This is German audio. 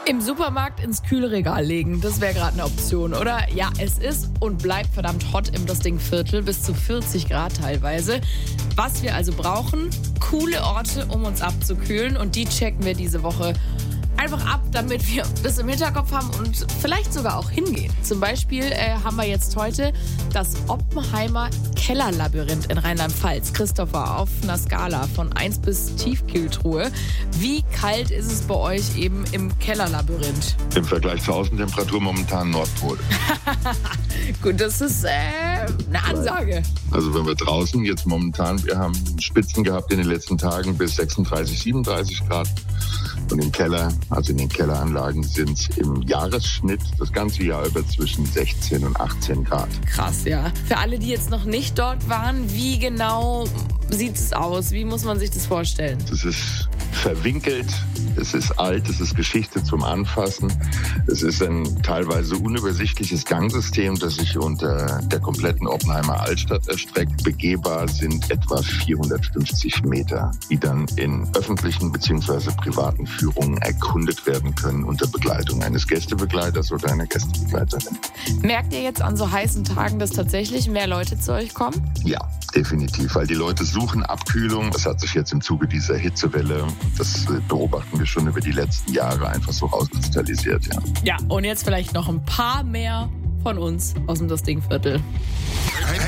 Im Supermarkt ins Kühlregal legen, das wäre gerade eine Option, oder? Ja, es ist und bleibt verdammt hot im Dosting-Viertel, bis zu 40 Grad teilweise. Was wir also brauchen, coole Orte, um uns abzukühlen, und die checken wir diese Woche einfach ab, damit wir das im Hinterkopf haben und vielleicht sogar auch hingehen. Zum Beispiel haben wir jetzt heute das Oppenheimer Kellerlabyrinth in Rheinland-Pfalz. Christopher, auf einer Skala von 1 bis Tiefkühltruhe. Wie kalt ist es bei euch eben im Kellerlabyrinth? Im Vergleich zur Außentemperatur momentan Nordpol. Gut, das ist eine Ansage. Also wenn wir draußen jetzt momentan, wir haben Spitzen gehabt in den letzten Tagen bis 36, 37 Grad. Und im Keller, also in den Kelleranlagen, sind es im Jahresschnitt das ganze Jahr über zwischen 16 und 18 Grad. Krass, ja. Für alle, die jetzt noch nicht dort waren, wie genau sieht es aus? Wie muss man sich das vorstellen? Es ist verwinkelt, es ist alt, es ist Geschichte zum Anfassen. Es ist ein teilweise unübersichtliches Gangsystem, das sich unter der kompletten Oppenheimer Altstadt erstreckt. Begehbar sind etwa 450 Meter, die dann in öffentlichen bzw. privaten Führungen erkundet werden können unter Begleitung eines Gästebegleiters oder einer Gästebegleiterin. Merkt ihr jetzt an so heißen Tagen, dass tatsächlich mehr Leute zu euch kommen? Ja, definitiv, weil die Leute suchen Abkühlung. Das hat sich jetzt im Zuge dieser Hitzewelle, das beobachten wir schon über die letzten Jahre, einfach so rauskristallisiert. Ja. Ja, und jetzt vielleicht noch ein paar mehr von uns aus dem Dosting-Viertel.